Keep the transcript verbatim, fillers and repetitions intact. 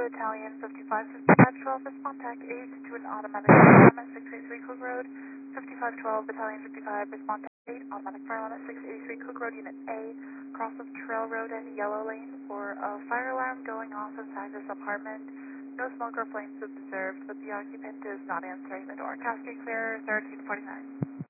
Battalion fifty-five fifty-five twelve, respond to eight to an automatic fire alarm at six eighty-three Cook Road. fifty-five twelve, Battalion fifty-five, respond to eight, automatic fire alarm at six eighty-three Cook Road, Unit A, cross of Trail Road and Yellow Lane for a fire alarm going off inside this apartment. No smoke or flames observed, but the occupant is not answering the door. Cascade clear, thirteen forty-nine.